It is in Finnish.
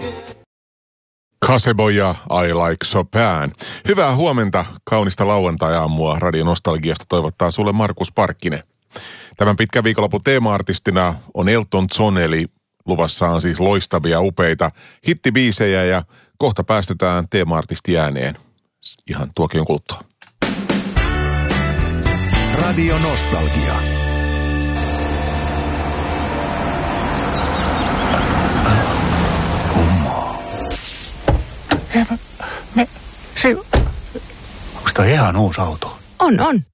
Kasebo ja I Like Chopin. Hyvää huomenta, kaunista lauantai-aamua Radio Nostalgiasta toivottaa sulle Markus Parkkinen. Tämän pitkän viikonlopun teema-artistina on Elton John, eli luvassa on siis loistavia, upeita hittibiisejä ja kohta päästetään teema-artisti ääneen. Ihan tuokion kuluttua. Radio Nostalgia. Onko toi ihan uusi auto? On.